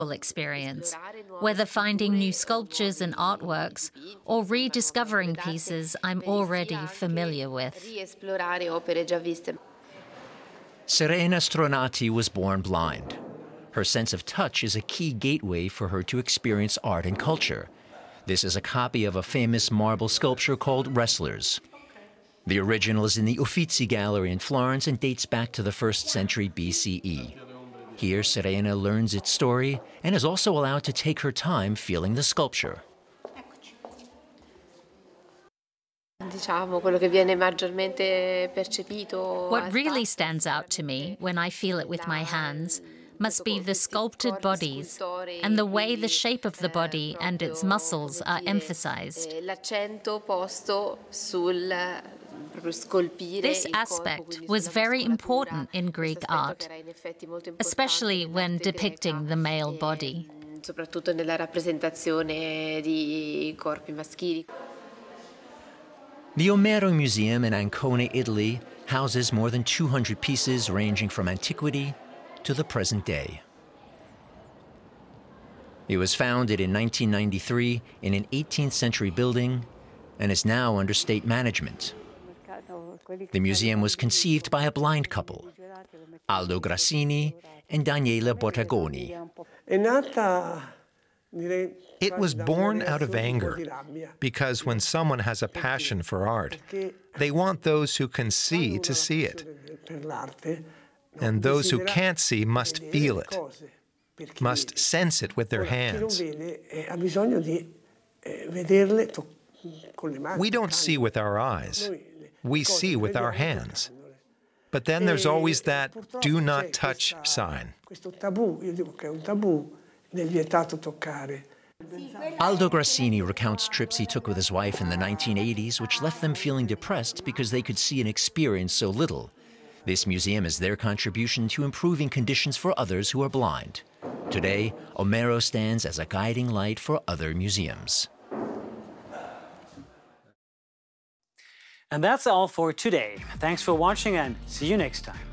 experience, whether finding new sculptures and artworks or rediscovering pieces I'm already familiar with. Serena Stronati was born blind. Her sense of touch is a key gateway for her to experience art and culture. This is a copy of a famous marble sculpture called Wrestlers. The original is in the Uffizi Gallery in Florence and dates back to the 1st century BCE. Here, Serena learns its story and is also allowed to take her time feeling the sculpture. What really stands out to me when I feel it with my hands must be the sculpted bodies and the way the shape of the body and its muscles are emphasized. This aspect was very important in Greek art, especially when depicting the male body. The Omero Museum in Ancona, Italy, houses more than 200 pieces ranging from antiquity to the present day. It was founded in 1993 in an 18th century building and is now under state management. The museum was conceived by a blind couple, Aldo Grassini and Daniela Bottagoni. It was born out of anger, because when someone has a passion for art, they want those who can see to see it. And those who can't see must feel it, must sense it with their hands. We don't see with our eyes. We see with our hands. But then there's always that do not touch sign. Aldo Grassini recounts trips he took with his wife in the 1980s, which left them feeling depressed because they could see and experience so little. This museum is their contribution to improving conditions for others who are blind. Today, Omero stands as a guiding light for other museums. And that's all for today. Thanks for watching and see you next time.